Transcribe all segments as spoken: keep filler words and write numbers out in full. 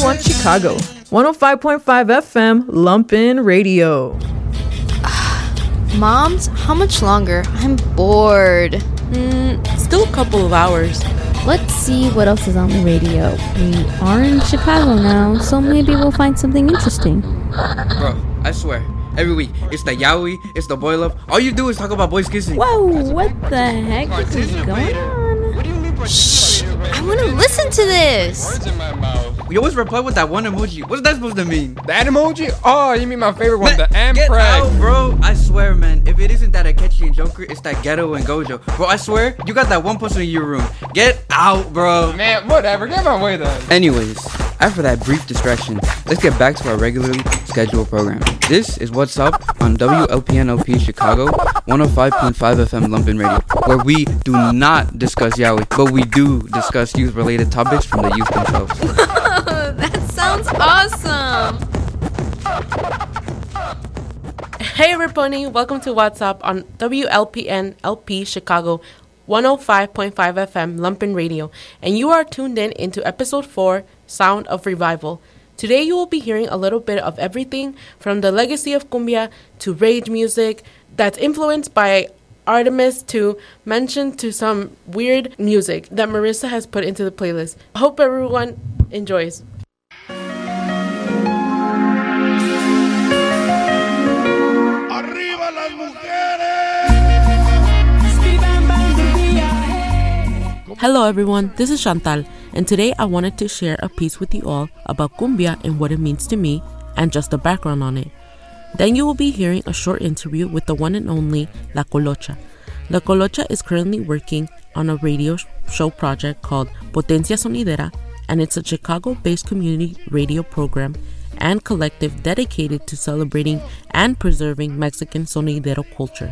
one Chicago, one oh five point five F M, Lumpin' Radio. Moms, how much longer? I'm bored. Mm, still a couple of hours. Let's see what else is on the radio. We are in Chicago now, so maybe we'll find something interesting. Bro, I swear, every week, it's the yaoi, it's the boy love. All you do is talk about boys kissing. Whoa, what the heck is going on? Shh, I want to listen to this. We always reply with that one emoji. What's that supposed to mean? That emoji? Oh, you mean my favorite one, Man, the M get preg. out, bro. I swear, man. If it isn't that Akechi and Joker, it's that Ghetto and Gojo. Bro, I swear, you got that one person in your room. Get out, bro. Man, whatever. Get my way then. Anyways, after that brief distraction, let's get back to our regularly scheduled program. This is What's Up on W L P N L P Chicago, one oh five point five F M Lumpin' Radio, where we do not discuss yaoi, but we do discuss youth-related topics from the youth themselves. That sounds awesome. Hey everybody, welcome to What's Up on W L P N L P Chicago, one oh five point five F M Lumpin' Radio, and you are tuned in into episode four, Sound of Revival. Today you will be hearing a little bit of everything from the legacy of cumbia to rage music that's influenced by Artemis to mention to some weird music that Marissa has put into the playlist. Hope everyone enjoys. Hello everyone, this is Chantal, and today I wanted to share a piece with you all about cumbia and what it means to me, and just the background on it. Then you will be hearing a short interview with the one and only La Colocha. La Colocha is currently working on a radio show project called Potencia Sonidera, and it's a Chicago-based community radio program and collective dedicated to celebrating and preserving Mexican sonidero culture.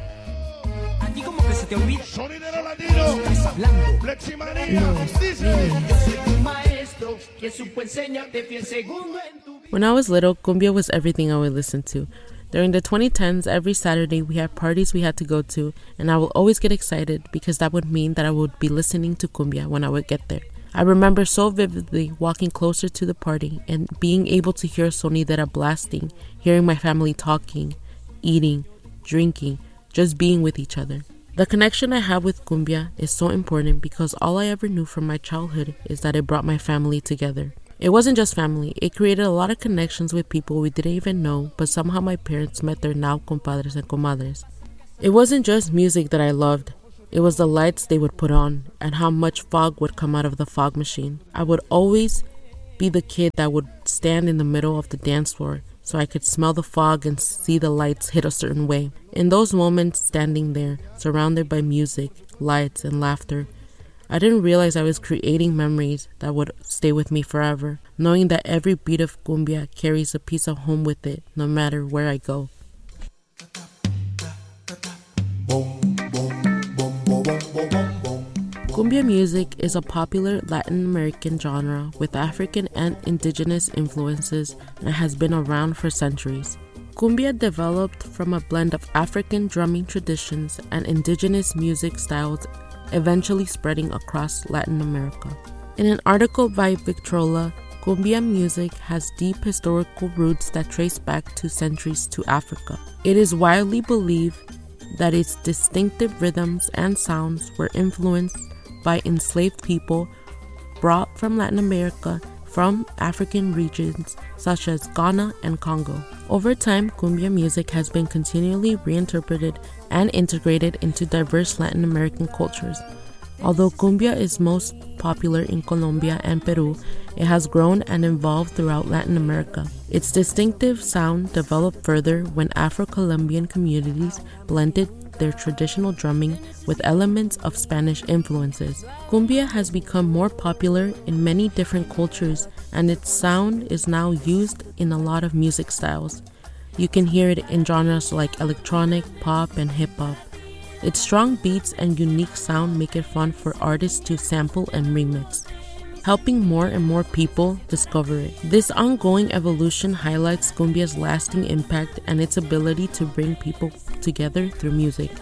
When I was little, cumbia was everything I would listen to. During the twenty tens, every Saturday we had parties we had to go to, and I will always get excited because that would mean that I would be listening to cumbia when I would get there. I remember so vividly walking closer to the party and being able to hear sonidera blasting, hearing my family talking, eating, drinking, just being with each other. The connection I have with cumbia is so important because all I ever knew from my childhood is that it brought my family together. It wasn't just family, it created a lot of connections with people we didn't even know, but somehow my parents met their now compadres and comadres. It wasn't just music that I loved, it was the lights they would put on and how much fog would come out of the fog machine. I would always be the kid that would stand in the middle of the dance floor so I could smell the fog and see the lights hit a certain way. In those moments, standing there, surrounded by music, lights, and laughter, I didn't realize I was creating memories that would stay with me forever, knowing that every beat of cumbia carries a piece of home with it, no matter where I go. Cumbia music is a popular Latin American genre with African and indigenous influences and has been around for centuries. Cumbia developed from a blend of African drumming traditions and indigenous music styles, eventually spreading across Latin America. In an article by Victrola, cumbia music has deep historical roots that trace back two centuries to Africa. It is widely believed that its distinctive rhythms and sounds were influenced by enslaved people brought from Latin America from African regions such as Ghana and Congo. Over time, cumbia music has been continually reinterpreted and integrated into diverse Latin American cultures. Although cumbia is most popular in Colombia and Peru, it has grown and evolved throughout Latin America. Its distinctive sound developed further when Afro-Colombian communities blended their traditional drumming with elements of Spanish influences. Cumbia has become more popular in many different cultures, and its sound is now used in a lot of music styles. You can hear it in genres like electronic, pop, and hip-hop. Its strong beats and unique sound make it fun for artists to sample and remix, helping more and more people discover it. This ongoing evolution highlights cumbia's lasting impact and its ability to bring people together through music.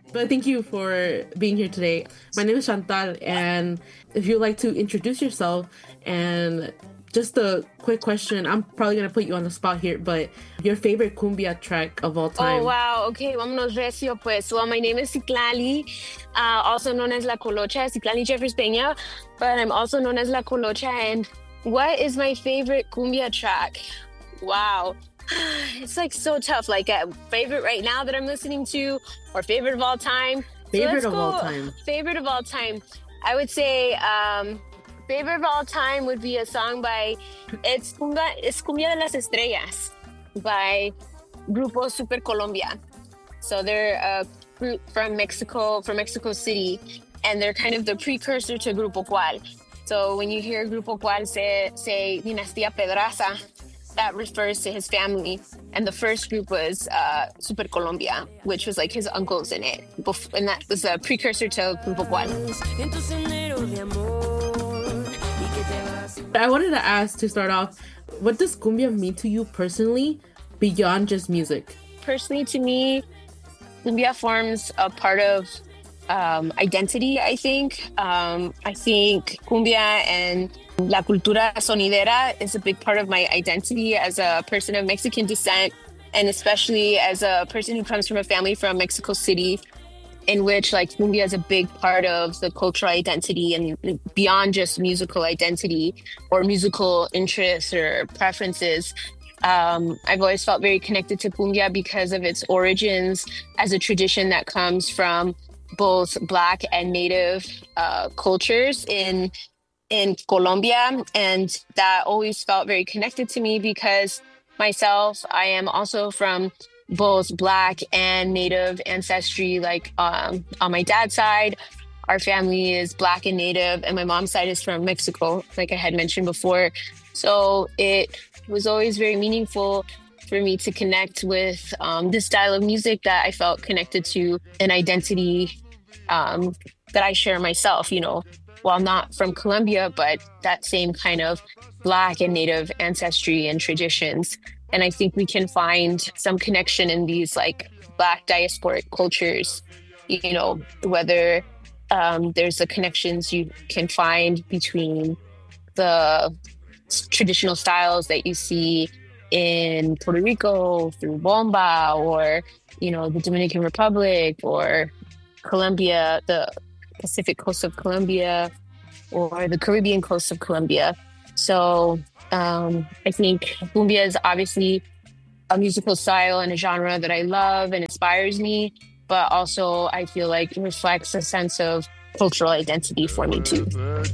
But thank you for being here today. My name is Chantal, and if you'd like to introduce yourself, and just a quick question, I'm probably going to put you on the spot here, but your favorite cumbia track of all time? Oh, wow. Okay, vámonos recio, pues. Well, my name is Citlali, uh, also known as La Colocha, Citlali Jeffers Peña, but I'm also known as La Colocha. And what is my favorite cumbia track? Wow. It's like so tough. Like a favorite right now that I'm listening to, or favorite of all time. Favorite so of all time. Favorite of all time. I would say um, favorite of all time would be a song by it's Cumbia, it's Cumbia de las Estrellas by Grupo Super Colombia. So they're a group from Mexico, from Mexico City, and they're kind of the precursor to Grupo Cual. So when you hear Grupo Cual say, say Dinastía Pedraza, that refers to his family. And the first group was uh, Super Colombia, which was like his uncles in it. Bef- and that was a precursor to Grupo Cual. I wanted to ask, to start off, what does cumbia mean to you personally, beyond just music? Personally, to me, cumbia forms a part of um, identity, I think. Um, I think cumbia and la cultura sonidera is a big part of my identity as a person of Mexican descent, and especially as a person who comes from a family from Mexico City, in which like cumbia is a big part of the cultural identity and beyond just musical identity or musical interests or preferences. Um, I've always felt very connected to cumbia because of its origins as a tradition that comes from both Black and Native uh, cultures in in Colombia. And that always felt very connected to me because myself, I am also from both Black and Native ancestry. Like um, on my dad's side, our family is Black and Native, and my mom's side is from Mexico, like I had mentioned before. So it was always very meaningful for me to connect with um, this style of music that I felt connected to, an identity um, that I share myself, you know, while not from Colombia, but that same kind of Black and Native ancestry and traditions. And I think we can find some connection in these like Black diasporic cultures, you know, whether um, there's the connections you can find between the traditional styles that you see in Puerto Rico through bomba, or, you know, the Dominican Republic, or Colombia, the Pacific coast of Colombia, or the Caribbean coast of Colombia. So um, I think cumbia is obviously a musical style and a genre that I love and inspires me, but also I feel like it reflects a sense of cultural identity for me too.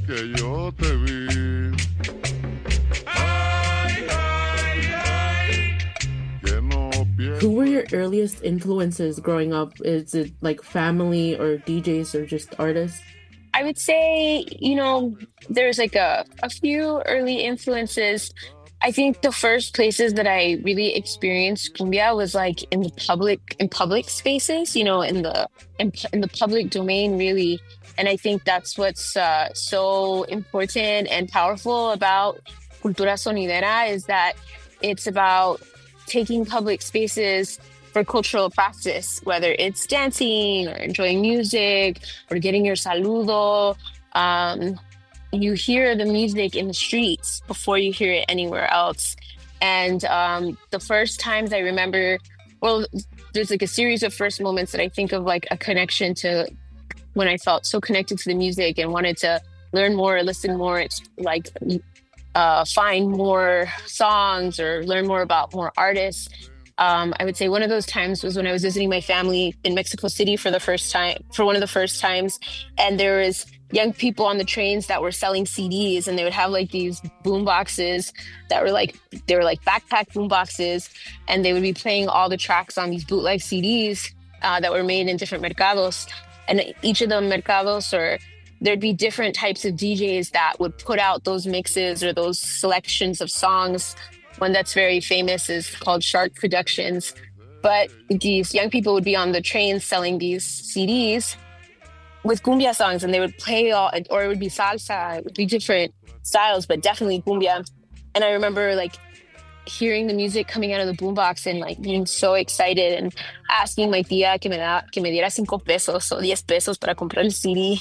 Who were your earliest influences growing up? Is it like family or D Js or just artists? I would say, you know, there's like a, a few early influences. I think the first places that I really experienced cumbia was like in the public, in public spaces, you know, in the in, in the public domain, really. And I think that's what's uh, so important and powerful about cultura sonidera, is that it's about taking public spaces for cultural practice, whether it's dancing or enjoying music or getting your saludo. Um, you hear the music in the streets before you hear it anywhere else. And um, the first times I remember, well, there's like a series of first moments that I think of, like a connection to when I felt so connected to the music and wanted to learn more, listen more. It's like uh, find more songs or learn more about more artists. Um, I would say one of those times was when I was visiting my family in Mexico City for the first time, for one of the first times. And there was young people on the trains that were selling C Ds, and they would have like these boom boxes that were like, they were like backpack boom boxes. And they would be playing all the tracks on these bootleg C Ds uh, that were made in different mercados. And each of the mercados, or there'd be different types of D Js that would put out those mixes or those selections of songs. One that's very famous is called Shark Productions. But these young people would be on the train selling these C Ds with cumbia songs, and they would play all, or it would be salsa, it would be different styles, but definitely cumbia. And I remember like hearing the music coming out of the boombox and like being so excited and asking my tía que me, da, que me diera cinco pesos o diez pesos para comprar el C D.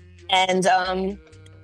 And um,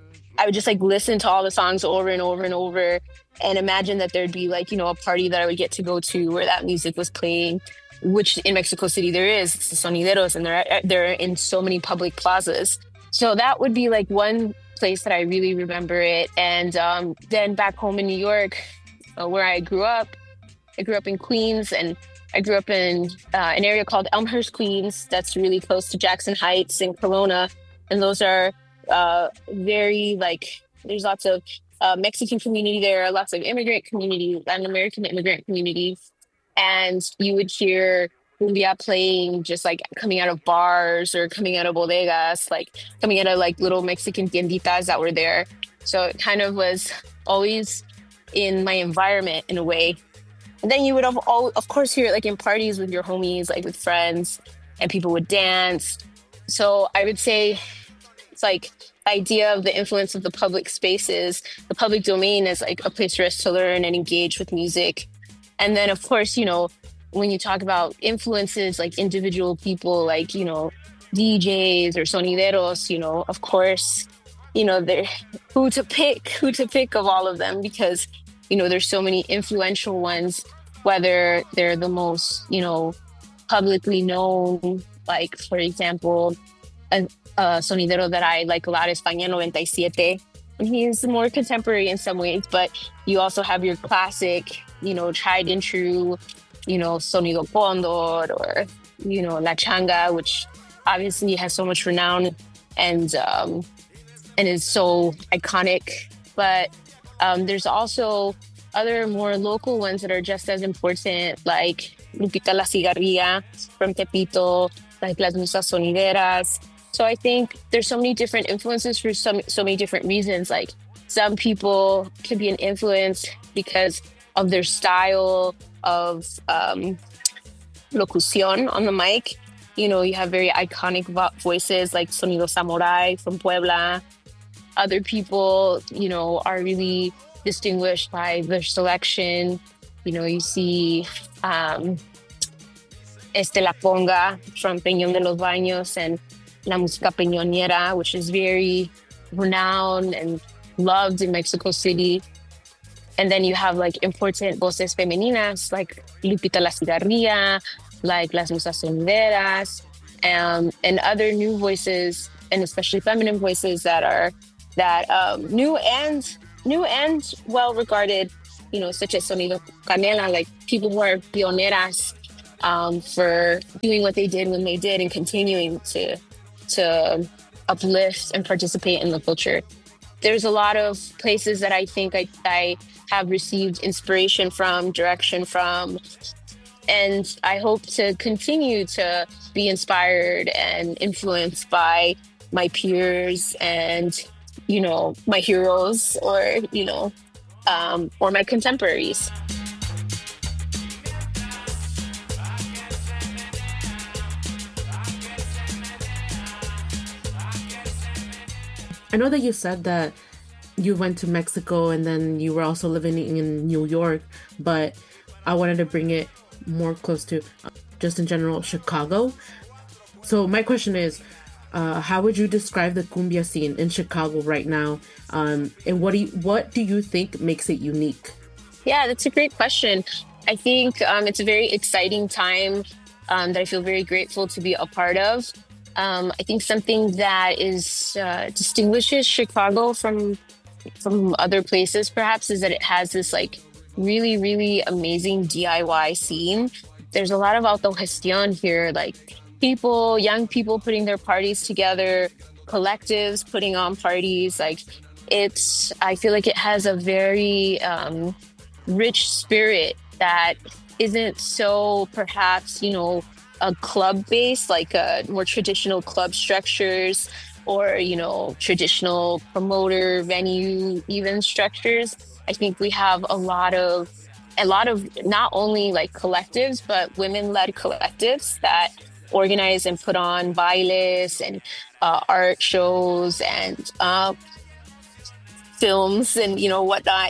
I would just like listen to all the songs over and over and over and imagine that there'd be like, you know, a party that I would get to go to where that music was playing, which in Mexico City there is. It's the Sonideros, and they're, they're in so many public plazas. So that would be like one place that I really remember it. And um, then back home in New York, uh, where I grew up, I grew up in Queens, and I grew up in uh, an area called Elmhurst, Queens. That's really close to Jackson Heights and Corona. And those are uh, very like, there's lots of uh, Mexican community there, lots of immigrant community, Latin American immigrant community. And you would hear cumbia playing just like coming out of bars or coming out of bodegas, like coming out of like little Mexican tienditas that were there. So it kind of was always in my environment in a way. And then you would have all, of course, hear it like in parties with your homies, like with friends, and people would dance. So I would say it's like the idea of the influence of the public spaces, the public domain as like a place for us to learn and engage with music. And then, of course, you know, when you talk about influences, like individual people, like, you know, D Js or sonideros, you know, of course, you know, they're who to pick, who to pick of all of them, because, you know, there's so many influential ones, whether they're the most, you know, publicly known, like, for example, a, a sonidero that I like a lot is Fania ninety-seven. And he's more contemporary in some ways, but you also have your classic, you know, tried and true, you know, Sonido Condor or, you know, La Changa, which obviously has so much renown and um, and is so iconic. But um, there's also other more local ones that are just as important, like Lupita La Cigarrilla from Tepito, like Las Musas Sonideras. So I think there's so many different influences for so, so many different reasons. Like some people can be an influence because of their style of um, locución on the mic. You know, you have very iconic vo- voices like Sonido Samurai from Puebla. Other people, you know, are really distinguished by their selection. You know, you see um, Este La Ponga from Peñón de los Baños and La Música Peñonera, which is very renowned and loved in Mexico City. And then you have like important voces femeninas like Lupita La Cigarrilla, like Las Musas Sonideras, um, and other new voices, and especially feminine voices that are that um, new and new and well regarded, you know, such as Sonido Canela, like people who are pioneras um, for doing what they did when they did and continuing to to uplift and participate in the culture. There's a lot of places that I think I, I have received inspiration from, direction from, and I hope to continue to be inspired and influenced by my peers and, you know, my heroes or, you know, um, or my contemporaries. I know that you said that you went to Mexico and then you were also living in New York, but I wanted to bring it more close to uh, just in general Chicago. So my question is, uh, how would you describe the cumbia scene in Chicago right now? Um, and what do you, what do you think makes it unique? Yeah, that's a great question. I think um, it's a very exciting time um, that I feel very grateful to be a part of. Um, I think something that is uh, distinguishes Chicago from from other places, perhaps, is that it has this like really, really amazing D I Y scene. There's a lot of autogestión here, like people, young people putting their parties together, collectives putting on parties. Like it's, I feel like it has a very um, rich spirit that isn't so perhaps, you know, a club based, like uh, more traditional club structures or, you know, traditional promoter venue even structures. I think we have a lot of, a lot of not only like collectives, but women-led collectives that organize and put on bailes and uh, art shows and uh, films and, you know, whatnot.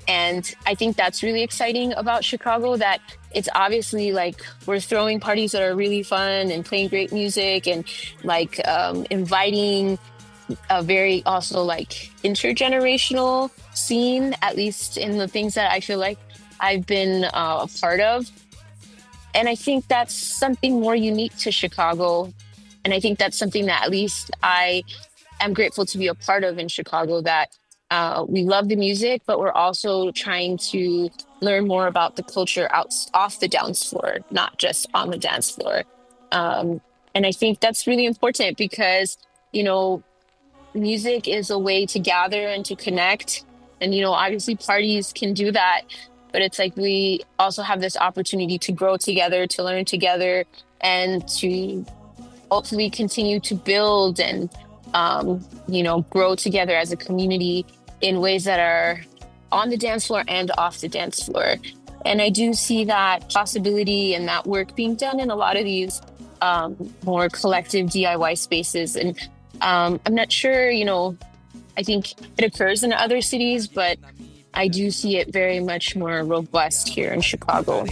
And I think that's really exciting about Chicago, that it's obviously like we're throwing parties that are really fun and playing great music and like um, inviting a very also like intergenerational scene, at least in the things that I feel like I've been uh, a part of. And I think that's something more unique to Chicago. And I think that's something that at least I am grateful to be a part of in Chicago, that uh, we love the music, but we're also trying to learn more about the culture out off the dance floor, not just on the dance floor. Um, and I think that's really important because, you know, music is a way to gather and to connect. And, you know, obviously parties can do that, but it's like we also have this opportunity to grow together, to learn together, and to hopefully continue to build and, um, you know, grow together as a community in ways that are on the dance floor and off the dance floor. And I do see that possibility and that work being done in a lot of these um, more collective D I Y spaces. And um, I'm not sure, you know, I think it occurs in other cities, but I do see it very much more robust here in Chicago.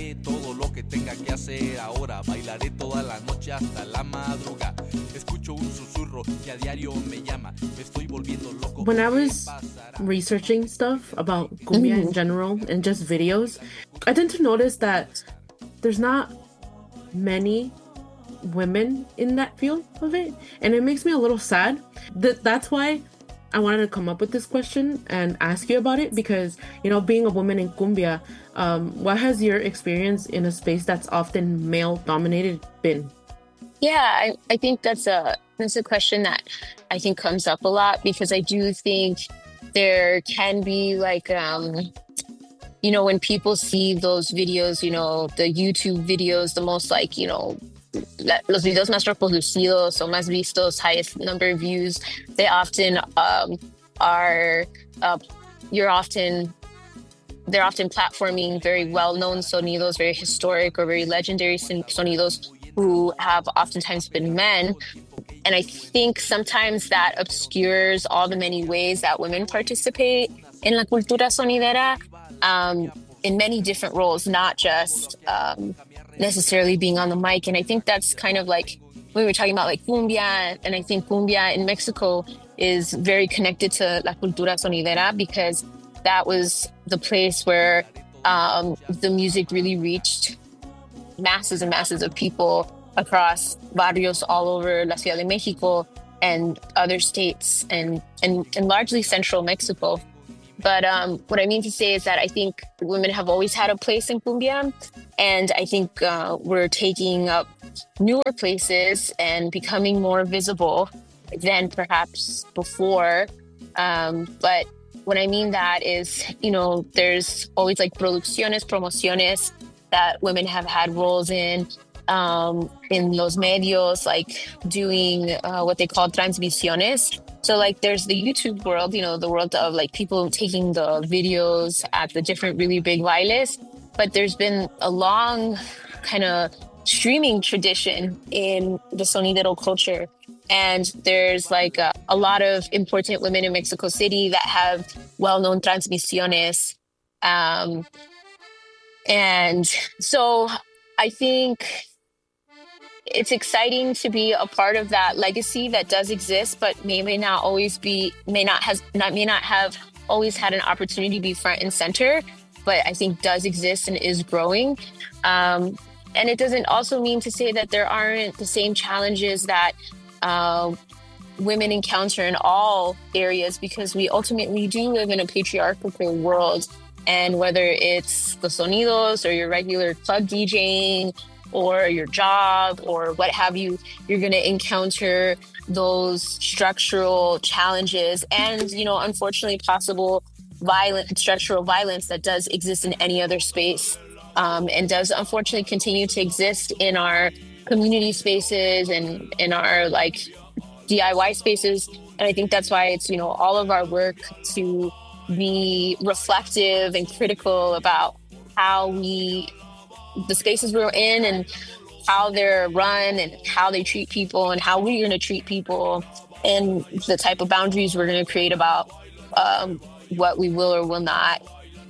When I was researching stuff about cumbia Mm-hmm. in general and just videos, I tend to notice that there's not many women in that field of it, and it makes me a little sad. That that's why I wanted to come up with this question and ask you about it, because, you know, being a woman in cumbia, um, what has your experience in a space that's often male dominated been? Yeah, I, I think that's a that's a question that I think comes up a lot, because I do think there can be like, um, you know, when people see those videos, you know, the YouTube videos, the most like, you know, los videos más reproducidos o más vistos, highest number of views, they often um, are, uh, you're often, they're often platforming very well-known sonidos, very historic or very legendary son- sonidos who have oftentimes been men. And I think sometimes that obscures all the many ways that women participate in la cultura sonidera, um, in many different roles, not just um, necessarily being on the mic. And I think that's kind of like when we were talking about like cumbia, and I think cumbia in Mexico is very connected to la cultura sonidera, because that was the place where um, the music really reached masses and masses of people across barrios all over La Ciudad de Mexico and other states, and, and, and largely central Mexico. But um, what I mean to say is that I think women have always had a place in cumbia, and I think uh, we're taking up newer places and becoming more visible than perhaps before. Um, but what I mean that is, you know, there's always like producciones, promociones that women have had roles in, um, in los medios, like doing uh, what they call transmisiones. So like there's the YouTube world, you know, the world of like people taking the videos at the different really big bailes. But there's been a long kind of streaming tradition in the sonidero culture. And there's like a, a lot of important women in Mexico City that have well-known transmisiones. Um, and so I think it's exciting to be a part of that legacy that does exist, but may, may not always be, may not has not may not have always had an opportunity to be front and center, but I think does exist and is growing. Um, and it doesn't also mean to say that there aren't the same challenges that uh, women encounter in all areas, because we ultimately do live in a patriarchal world. And whether it's the sonidos or your regular club DJing or your job or what have you, you're going to encounter those structural challenges and, you know, unfortunately possible violent structural violence that does exist in any other space, um, and does unfortunately continue to exist in our community spaces and in our like D I Y spaces. And I think that's why it's, you know, all of our work to be reflective and critical about how we, the spaces we're in and how they're run and how they treat people and how we're going to treat people and the type of boundaries we're going to create about um, what we will or will not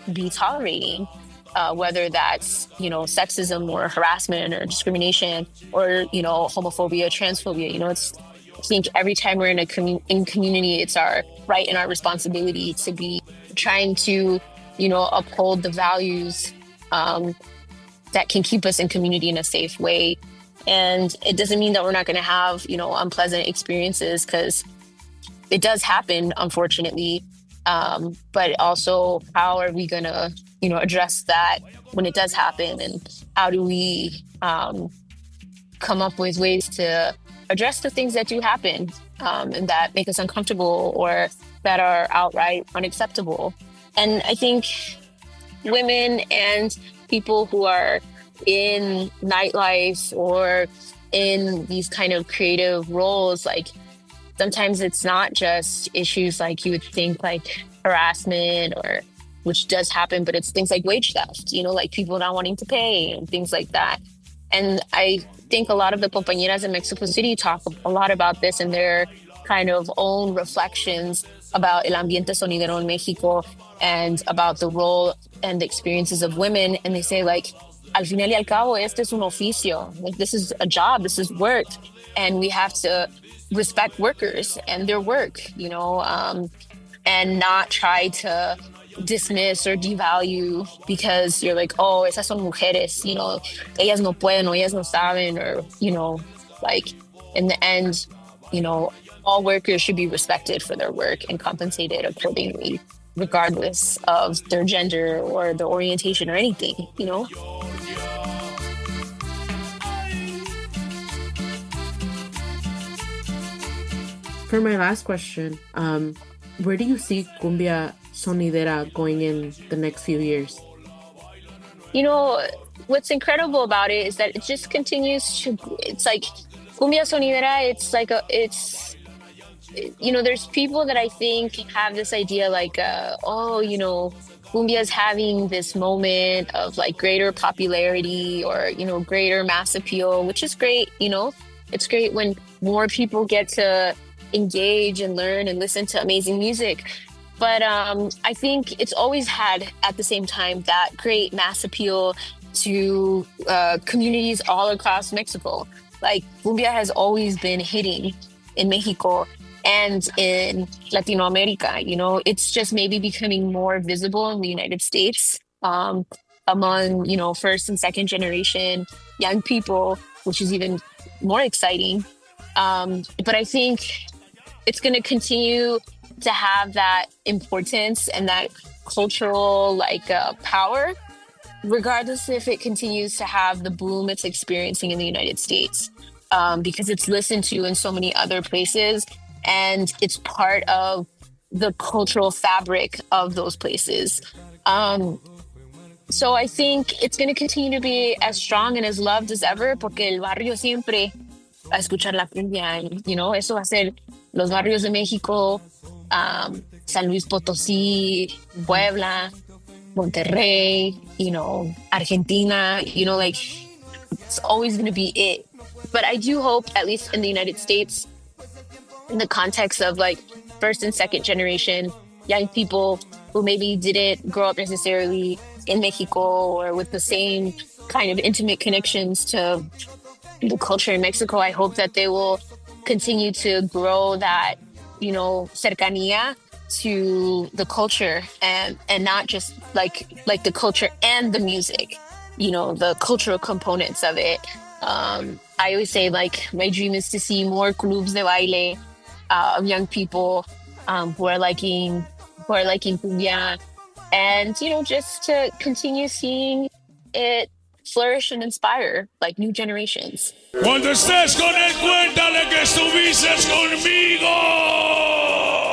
be tolerating, uh, whether that's, you know, sexism or harassment or discrimination or, you know, homophobia, transphobia. You know, it's, I think every time we're in a commu- in community, it's our right and our responsibility to be trying to, you know, uphold the values um, that can keep us in community in a safe way. And it doesn't mean that we're not going to have, you know, unpleasant experiences, because it does happen, unfortunately. Um, but also, how are we going to, you know, address that when it does happen? And how do we um, come up with ways to address the things that do happen um, and that make us uncomfortable or that are outright unacceptable? And I think women and people who are in nightlife or in these kind of creative roles, like, sometimes it's not just issues like you would think, like harassment, or which does happen, but it's things like wage theft, you know, like people not wanting to pay and things like that. And I think a lot of the compañeras in Mexico City talk a lot about this in their kind of own reflections about el ambiente sonidero in Mexico and about the role and the experiences of women. And they say, like, al final y al cabo, este es un oficio. Like, this is a job, this is work. And we have to respect workers and their work, you know, um, and not try to dismiss or devalue because you're like, oh, esas son mujeres, you know, ellas no pueden, o ellas no saben, or, you know, like, in the end, you know, all workers should be respected for their work and compensated accordingly, regardless of their gender or their orientation or anything, you know? For my last question, um, where do you see Cumbia Sonidera going in the next few years? You know, what's incredible about it is that it just continues to, it's like, Cumbia Sonidera, it's like a, it's, you know, there's people that I think have this idea like, uh, oh, you know, Cumbia is having this moment of like greater popularity or, you know, greater mass appeal, which is great, you know, it's great when more people get to engage and learn and listen to amazing music. But um, I think it's always had at the same time that great mass appeal to uh, communities all across Mexico. Like, Cumbia has always been hitting in Mexico and in Latino America. You know, it's just maybe becoming more visible in the United States um, among, you know, first and second generation young people, which is even more exciting. Um, but I think it's going to continue to have that importance and that cultural like uh, power, regardless if it continues to have the boom it's experiencing in the United States, um, because it's listened to in so many other places and it's part of the cultural fabric of those places. Um, so I think it's going to continue to be as strong and as loved as ever, porque el barrio siempre a escuchar la cumbia, you know, eso va a ser los barrios de México, um, San Luis Potosí, Puebla, Monterrey, you know, Argentina, you know, like, it's always going to be it. But I do hope, at least in the United States, in the context of like first and second generation young people who maybe didn't grow up necessarily in Mexico or with the same kind of intimate connections to the culture in Mexico, I hope that they will continue to grow that, you know, cercanía to the culture and and not just like like the culture and the music, you know, the cultural components of it. Um, I always say, like, my dream is to see more clubs de baile uh, of young people um, who are liking who are liking cumbia, and, you know, just to continue seeing it flourish and inspire like new generations. Cuando estés con él, cuéntale que estuviste conmigo.